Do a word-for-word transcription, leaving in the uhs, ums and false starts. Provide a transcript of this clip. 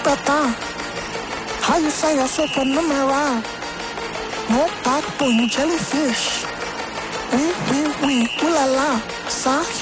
tá. How you say eu sou fenomenal? Mon pack pour une jellyfish. Oui, oui, oui, oulala, ça